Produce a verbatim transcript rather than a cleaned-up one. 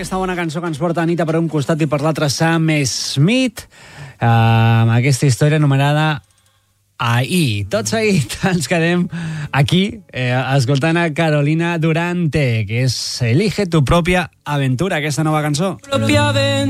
aquesta bona cançó que ens porta Anita per un costat i per l'altre Sam Smith, eh, amb aquesta història anomenada Ahí. Tot seguit ens quedem aquí eh, escoltant a Carolina Durante, que és Elige tu propia aventura, aquesta nova cançó. Propia aventura.